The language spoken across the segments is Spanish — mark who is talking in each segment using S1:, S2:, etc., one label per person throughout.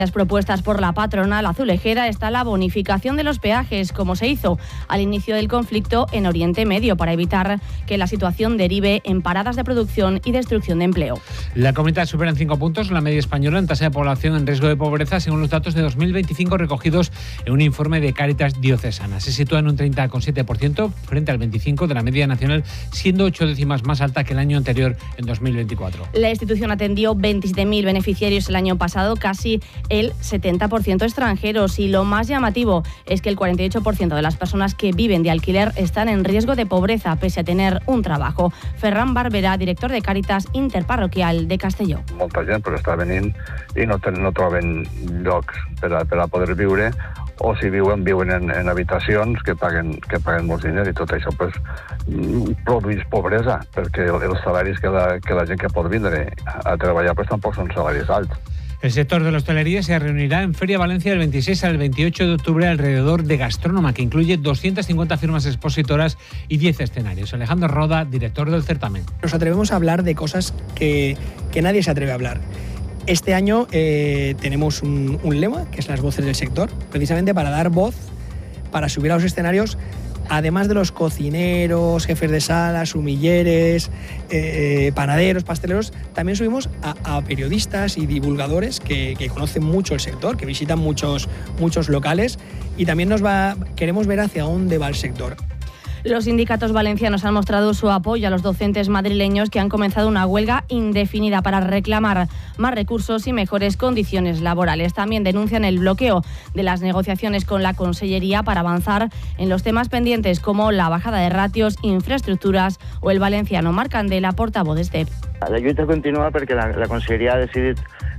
S1: Las propuestas por la patronal azulejera está la bonificación de los peajes, como se hizo al inicio del conflicto en Oriente Medio, para evitar que la situación derive en paradas de producción y destrucción de empleo.
S2: La comunidad supera en 5 puntos la media española en tasa de población en riesgo de pobreza, según los datos de 2025 recogidos en un informe de Cáritas Diocesana. Se sitúa en un 30,7% frente al 25% de la media nacional, siendo 8 décimas más alta que el año anterior, en 2024.
S1: La institución atendió 27.000 beneficiarios el año pasado, casi el 70% extranjeros, y lo más llamativo es que el 48% de las personas que viven de alquiler están en riesgo de pobreza pese a tener un trabajo. Ferran Barberà, director de Càritas Interparroquial de Castelló.
S3: Molta gent però està venint i no troben llocs per a poder viure, o si viuen en habitacions que paguen molts diners, i tot això produeix pobresa, perquè els salaris que la gent que pot vindre a treballar tampoc són salaris alts.
S2: El sector de la hostelería se reunirá en Feria Valencia del 26 al 28 de octubre alrededor de Gastrónoma, que incluye 250 firmas expositoras y 10 escenarios. Alejandro Roda, director del certamen.
S4: Nos atrevemos a hablar de cosas que nadie se atreve a hablar. Este año tenemos un lema, que es las voces del sector, precisamente para dar voz, para subir a los escenarios, además de los cocineros, jefes de sala, sumilleres, panaderos, pasteleros. También subimos a periodistas y divulgadores que conocen mucho el sector, que visitan muchos locales, y también queremos ver hacia dónde va el sector.
S1: Los sindicatos valencianos han mostrado su apoyo a los docentes madrileños que han comenzado una huelga indefinida para reclamar más recursos y mejores condiciones laborales. También denuncian el bloqueo de las negociaciones con la Consellería para avanzar en los temas pendientes como la bajada de ratios, infraestructuras o el valenciano. Marc Candela, portavoz de STEP.
S5: La lluita continua perquè la Conselleria ha decidit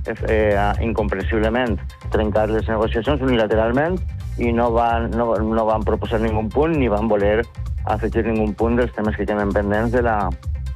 S5: incomprensiblement trencar les negociacions unilateralment i no van proposar ningú punt ni van voler afegir ningú punt dels temes que queden pendents de la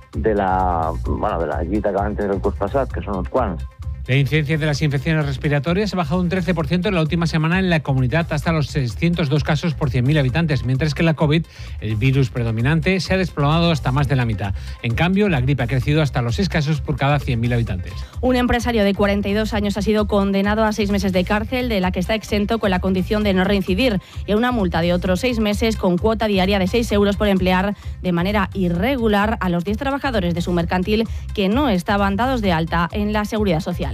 S5: lluita que van tenir el curs passat, que són uns quants.
S2: La incidencia de las infecciones respiratorias ha bajado un 13% en la última semana en la comunidad, hasta los 602 casos por 100.000 habitantes, mientras que la COVID, el virus predominante, se ha desplomado hasta más de la mitad. En cambio, la gripe ha crecido hasta los 6 casos por cada 100.000 habitantes.
S1: Un empresario de 42 años ha sido condenado a 6 meses de cárcel, de la que está exento con la condición de no reincidir, y a una multa de otros 6 meses con cuota diaria de 6 euros por emplear de manera irregular a los 10 trabajadores de su mercantil que no estaban dados de alta en la Seguridad Social.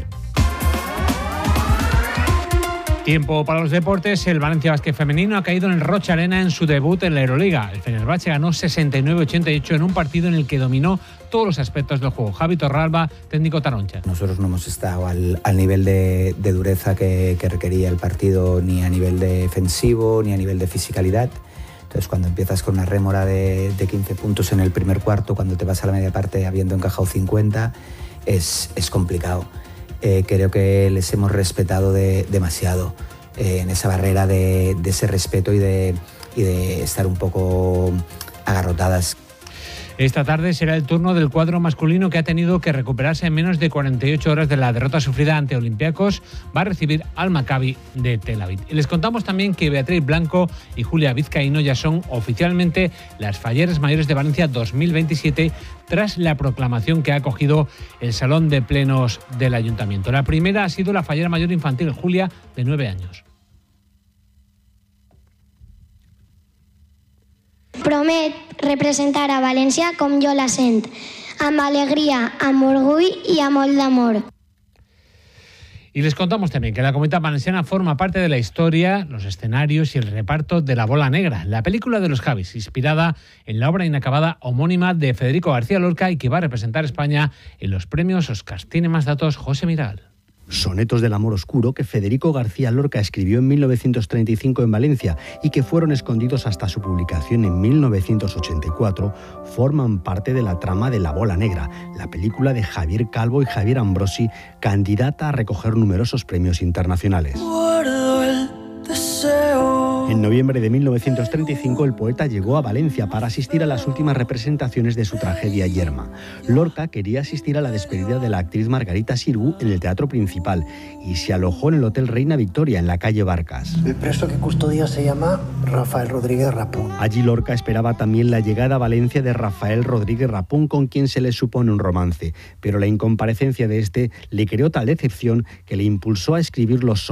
S2: Tiempo para los deportes. El Valencia Basket femenino ha caído en el Rocha Arena en su debut en la Euroliga. El Fenerbahce ganó 69-88 en un partido en el que dominó todos los aspectos del juego. Javi Torralba, técnico taroncha.
S6: Nosotros no hemos estado al nivel de dureza que requería el partido, ni a nivel defensivo, ni a nivel de fisicalidad. Entonces, cuando empiezas con una rémora de 15 puntos en el primer cuarto, cuando te vas a la media parte habiendo encajado 50, es complicado. Creo que les hemos respetado demasiado en esa barrera de ese respeto y de estar un poco agarrotadas.
S2: Esta tarde será el turno del cuadro masculino, que ha tenido que recuperarse en menos de 48 horas de la derrota sufrida ante Olympiacos. Va a recibir al Maccabi de Tel Aviv. Y les contamos también que Beatriz Blanco y Julia Vizcaíno ya son oficialmente las Falleres Mayores de Valencia 2027, tras la proclamación que ha acogido el Salón de Plenos del Ayuntamiento. La primera ha sido la fallera mayor infantil, Julia, de 9 años.
S7: Promet representar a València com jo la sent, amb alegria, amb orgull i amb molt d'amor.
S2: Y les contamos también que la Comunitat Valenciana forma parte de la historia, los escenarios y el reparto de La Bola Negra, la película de los Javis, inspirada en la obra inacabada homónima de Federico García Lorca y que va a representar a España en los premios Oscars. Tiene más datos José Miral.
S8: Sonetos del amor oscuro que Federico García Lorca escribió en 1935 en Valencia y que fueron escondidos hasta su publicación en 1984, forman parte de la trama de La Bola Negra, la película de Javier Calvo y Javier Ambrosi, candidata a recoger numerosos premios internacionales. En noviembre de 1935 el poeta llegó a Valencia para asistir a las últimas representaciones de su tragedia Yerma. Lorca quería asistir a la despedida de la actriz Margarita Xirgu en el Teatro Principal y se alojó en el Hotel Reina Victoria en la calle Barcas.
S9: El preso que custodia se llama Rafael Rodríguez Rapón.
S8: Allí Lorca esperaba también la llegada a Valencia de Rafael Rodríguez Rapón, con quien se le supone un romance, pero la incomparecencia de este le creó tal decepción que le impulsó a escribir los